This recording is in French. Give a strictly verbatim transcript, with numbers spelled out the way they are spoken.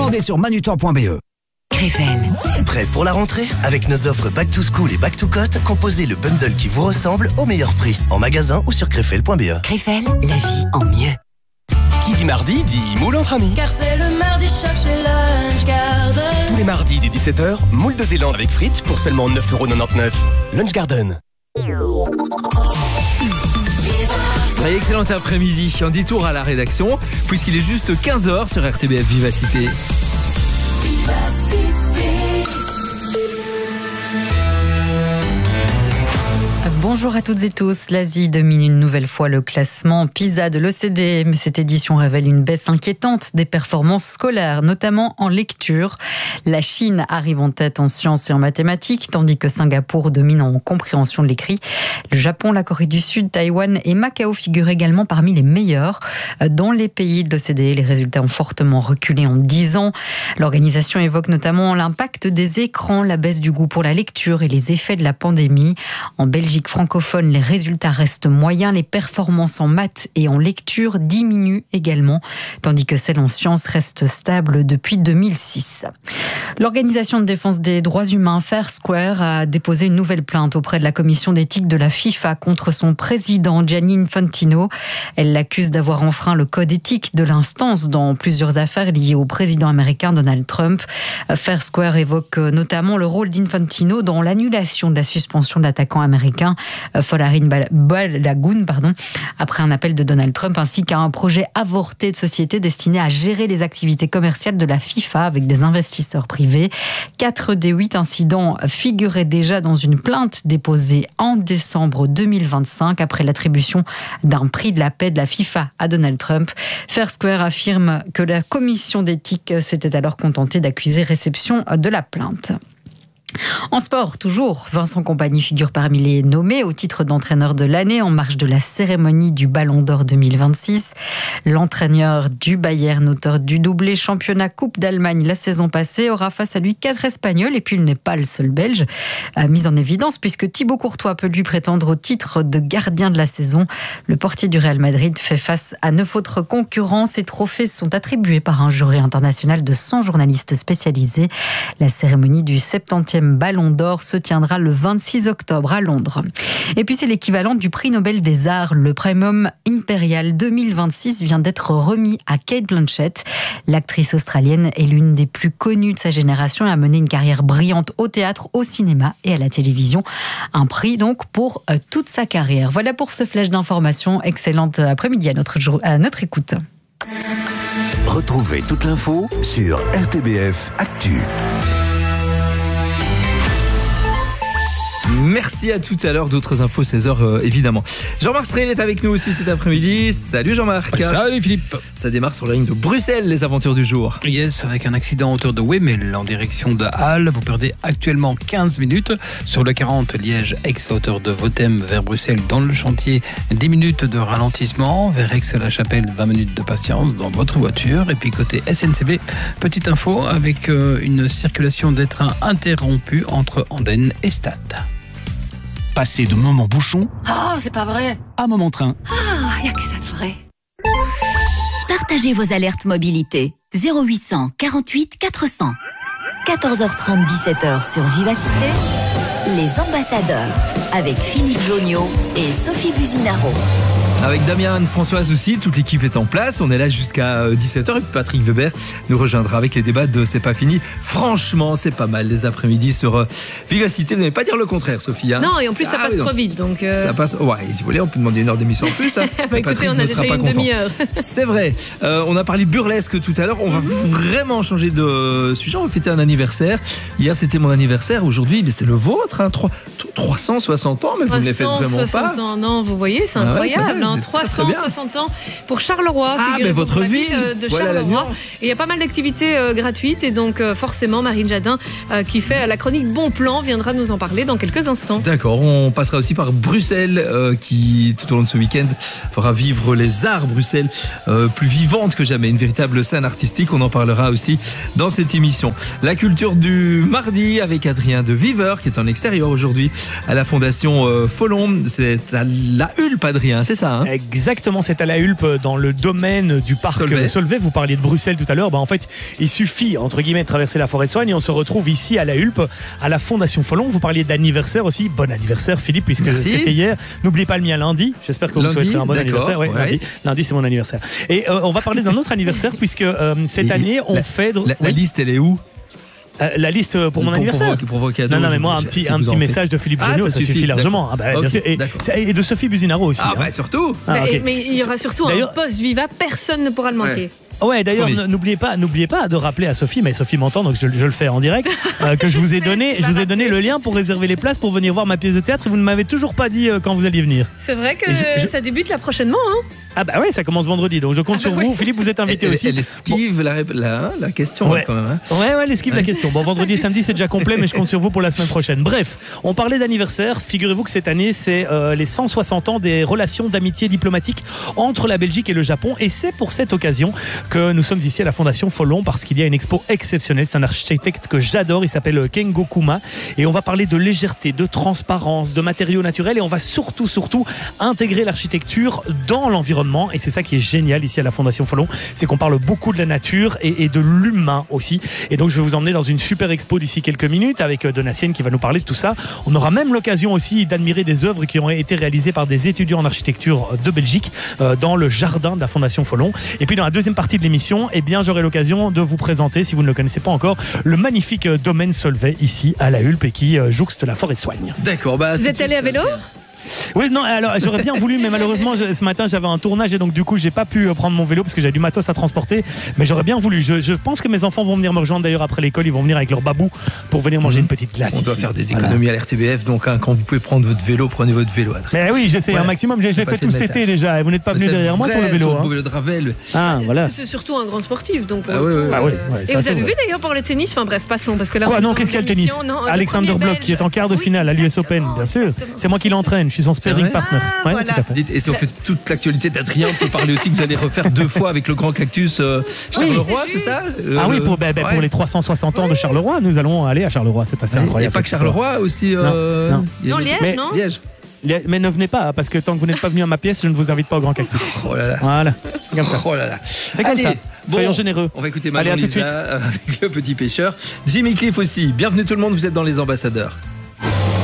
Commandez sur manutan point b e. Krefel. Prêt pour la rentrée? Avec nos offres Back to School et Back to Cote, composez le bundle qui vous ressemble au meilleur prix. En magasin ou sur krefel point b e. Krefel, la vie en mieux. Qui dit mardi dit moule entre amis. Car c'est le mardi choc chez Lunch Garden. Tous les mardis dès dix-sept heures, moule de Zélande avec frites pour seulement neuf euros quatre-vingt-dix-neuf. Lunch Garden. Allez, excellent après-midi. Un détour à la rédaction, puisqu'il est juste quinze heures sur R T B F Vivacité. Vivacité. Bonjour à toutes et tous. L'Asie domine une nouvelle fois le classement PISA de l'O C D E, mais cette édition révèle une baisse inquiétante des performances scolaires, notamment en lecture. La Chine arrive en tête en sciences et en mathématiques, tandis que Singapour domine en compréhension de l'écrit. Le Japon, la Corée du Sud, Taïwan et Macao figurent également parmi les meilleurs. Dans les pays de l'O C D E, les résultats ont fortement reculé en dix ans. L'organisation évoque notamment l'impact des écrans, la baisse du goût pour la lecture et les effets de la pandémie. En Belgique francophone, les résultats restent moyens. Les performances en maths et en lecture diminuent également, tandis que celles en sciences restent stables depuis deux mille six. L'organisation de défense des droits humains Fair Square a déposé une nouvelle plainte auprès de la commission d'éthique de la FIFA contre son président Gianni Infantino. Elle l'accuse d'avoir enfreint le code éthique de l'instance dans plusieurs affaires liées au président américain Donald Trump. Fair Square évoque notamment le rôle d'Infantino dans l'annulation de la suspension de l'attaquant américain Folarin Balagoon, pardon, après un appel de Donald Trump, ainsi qu'à un projet avorté de société destiné à gérer les activités commerciales de la FIFA avec des investisseurs privés. Quatre des huit incidents figuraient déjà dans une plainte déposée en décembre deux mille vingt-cinq après l'attribution d'un prix de la paix de la FIFA à Donald Trump. Fair Square affirme que la commission d'éthique s'était alors contentée d'accuser réception de la plainte. En sport, toujours, Vincent Kompany figure parmi les nommés au titre d'entraîneur de l'année en marge de la cérémonie du Ballon d'Or deux mille vingt-six. L'entraîneur du Bayern, auteur du doublé championnat Coupe d'Allemagne la saison passée, aura face à lui quatre Espagnols et puis il n'est pas le seul Belge mis en évidence puisque Thibaut Courtois peut lui prétendre au titre de gardien de la saison. Le portier du Real Madrid fait face à neuf autres concurrents. Ces trophées sont attribués par un jury international de cent journalistes spécialisés. La cérémonie du septantième Ballon d'Or se tiendra le vingt-six octobre à Londres. Et puis c'est l'équivalent du prix Nobel des Arts. Le Premium Imperial deux mille vingt-six vient d'être remis à Cate Blanchett. L'actrice australienne est l'une des plus connues de sa génération et a mené une carrière brillante au théâtre, au cinéma et à la télévision. Un prix donc pour euh, toute sa carrière. Voilà pour ce flash d'information. Excellente après-midi à notre, à notre écoute. Retrouvez toute l'info sur R T B F Actu. Merci à tout à l'heure, d'autres infos seize heures euh, évidemment. Jean-Marc Strel est avec nous aussi cet après-midi. Salut Jean-Marc. Salut Philippe. Ça démarre sur la ligne de Bruxelles, les aventures du jour. Yes, avec un accident à hauteur de Wemmel en direction de Halle. Vous perdez actuellement quinze minutes. Sur le quarante, Liège-Aix à hauteur de Vothem vers Bruxelles dans le chantier. dix minutes de ralentissement. Vers Aix-la-Chapelle, vingt minutes de patience dans votre voiture. Et puis côté S N C B, petite info avec euh, une circulation des trains interrompue entre Andenne et Stade. Passez de moment bouchon Oh, c'est pas vrai. à moment train. Ah, y a que ça de vrai. Partagez vos alertes mobilité. zéro huit cent quarante-huit quatre cents. quatorze heures trente, dix-sept heures sur Vivacité. Les ambassadeurs avec Philippe Joniot et Sophie Buzinaro. Avec Damien, Françoise aussi, toute l'équipe est en place. On est là jusqu'à dix-sept heures et puis Patrick Weber nous rejoindra avec les débats de C'est pas fini. Franchement, c'est pas mal les après-midi sur euh, Vivacité. Vous n'allez pas dire le contraire, Sophie. Hein. Non, et en plus, ça ah, passe trop vite. Donc euh... Ça passe. Ouais, si vous voulez, on peut demander une heure d'émission en plus. Hein. bah, écoutez, on a déjà une demi-heure. C'est vrai. Euh, on a parlé burlesque tout à l'heure. On va mmh. vraiment changer de sujet. On va fêter un anniversaire. Hier, c'était mon anniversaire. Aujourd'hui, c'est le vôtre. Hein. trois cent soixante ans, mais vous ne les faites vraiment pas. Ans, non, vous voyez, c'est incroyable. Ah ouais, c'est hein, trois cent soixante ans pour Charleroi. Ah, mais votre ville de voilà Charleroi. Et il y a pas mal d'activités euh, gratuites. Et donc, euh, forcément, Marine Jadin, euh, qui fait la chronique Bon Plan, viendra nous en parler dans quelques instants. D'accord. On passera aussi par Bruxelles, euh, qui, tout au long de ce week-end, fera vivre les arts. Bruxelles, euh, plus vivante que jamais. Une véritable scène artistique. On en parlera aussi dans cette émission. La culture du mardi avec Adrien de Viveur, qui est en extérieur aujourd'hui à la Fondation euh, Follon. C'est à la Hulpe, Adrien, c'est ça, hein. Exactement, c'est à la Hulpe, dans le domaine du parc Solvay. Solvay. Vous parliez de Bruxelles tout à l'heure. Bah, en fait, il suffit, entre guillemets, de traverser la forêt de Soigne et on se retrouve ici à la Hulpe, à la Fondation Follon. Vous parliez d'anniversaire aussi. Bon anniversaire, Philippe, puisque Merci. c'était hier. N'oubliez pas le mien lundi. J'espère que vous me Lundi, souhaiterez un bon d'accord, anniversaire. Ouais, ouais. Lundi, lundi c'est mon anniversaire. Et euh, on va parler d'un autre anniversaire, puisque euh, cette Et année, on la- fait. de- La, la Oui. liste, elle est où? Euh, la liste pour mon Pour- anniversaire. pour vos- pour vos cadeaux, non, non, mais je- moi, un je- petit, si un vous petit en message de Philippe Ah, Genot, ça ça, suffit, suffit, largement. Ah, bah, d'accord. bien Ok, sûr. Et, d'accord. et de Sophie Buzinaro aussi. Ah, hein. bah surtout. Ah, Mais- ok. Mais il y aura surtout un D'ailleurs- poste Viva, personne ne pourra le manquer. Ouais, d'ailleurs, Promis. n- n'oubliez pas, n'oubliez pas de rappeler à Sophie, mais Sophie m'entend, donc je, je le fais en direct, euh, que je vous ai sais, donné, c'est je vous pas ai donné le lien pour réserver les places pour venir voir ma pièce de théâtre et vous ne m'avez toujours pas dit euh, quand vous alliez venir. C'est vrai que Et je- je- ça débute là prochainement. Hein. Ah bah ouais, ça commence vendredi, donc je compte Ah sur bah vous. oui. Philippe, vous êtes invité Elle, aussi. elle esquive la, rép- la, la question Ouais. hein, quand même. hein. Ouais, ouais, elle esquive la Ouais. question. Bon, vendredi et samedi, c'est déjà complet, mais je compte sur vous pour la semaine prochaine. Bref, on parlait d'anniversaire. Figurez-vous que cette année, c'est euh, les cent soixante ans des relations d'amitié diplomatique entre la Belgique et le Japon. Et c'est pour cette occasion que nous sommes ici à la Fondation Follon, parce qu'il y a une expo exceptionnelle. C'est un architecte que j'adore. Il s'appelle Kengo Kuma. Et on va parler de légèreté, de transparence, de matériaux naturels. Et on va surtout, surtout intégrer l'architecture dans l'environnement. Et c'est ça qui est génial ici à la Fondation Follon. C'est qu'on parle beaucoup de la nature et, et de l'humain aussi. Et donc, je vais vous emmener dans une super expo d'ici quelques minutes avec Donatienne qui va nous parler de tout ça. On aura même l'occasion aussi d'admirer des œuvres qui ont été réalisées par des étudiants en architecture de Belgique euh, dans le jardin de la Fondation Follon. Et puis, dans la deuxième partie de l'émission, eh bien, j'aurai l'occasion de vous présenter, si vous ne le connaissez pas encore, le magnifique domaine Solvay ici à la Hulpe et qui euh, jouxte la forêt de Soigne. D'accord. Bah, Vous tout êtes de allé à suite, vélo? ça va. Oui, non, alors j'aurais bien voulu, mais malheureusement, je- ce matin j'avais un tournage et donc du coup j'ai pas pu euh, prendre mon vélo parce que j'avais du matos à transporter. Mais j'aurais bien voulu. Je, je pense que mes enfants vont venir me rejoindre d'ailleurs après l'école. Ils vont venir avec leur babou pour venir manger Mhm. une petite glace. On doit ici. faire des Voilà. économies à l'R T B F, donc hein, quand vous pouvez prendre votre vélo, prenez votre vélo, Adrien. Mais oui, j'essaie Voilà. un maximum. Je, je l'ai fait Passer tout le cet message. été déjà. Et vous n'êtes pas Mais venu c'est derrière moi vrai, sur le vélo. Sur le hein. beau vélo de Ravel. Ah, voilà. C'est surtout un grand sportif. Donc, Ah oui, oui, Ah oui, ouais, Et ça, vous c'est avez vrai. vu d'ailleurs pour le tennis, enfin bref, passons parce que là. Quoi, on est non, dans qu'est-ce qu'il y a le tennis l'émission, non, le Alexander premier Bloch Belge. qui est en quart de Oui, finale à l'U S Open, exactement, bien sûr. exactement. C'est moi qui l'entraîne. Je suis son sparring vrai partner. Ah, Ouais, voilà. tout à fait. Dites, et si on fait toute l'actualité d'Adrien, on peut parler aussi que vous allez refaire deux fois avec le grand cactus euh, Charleroi, c'est c'est ça juste. Euh, Ah oui, le- pour, ben, ben, ouais. pour les trois cent soixante ans de Charleroi, nous allons aller à Charleroi. C'est assez Ouais, incroyable. Et pas que cette histoire. Charleroi aussi. euh, Non, non. il y a Non, une- Liège, Mais- non Liège. Les- Mais ne venez pas, parce que tant que vous n'êtes pas venu à ma pièce, je ne vous invite pas au Grand Cactus. Oh là là. Voilà, c'est comme ça. Oh là là. C'est comme Allez, ça. bon, Soyons généreux. On va écouter Allez, Manon à tout de Lisa avec le petit pêcheur. Jimmy Cliff aussi. Bienvenue tout le monde, vous êtes dans les ambassadeurs.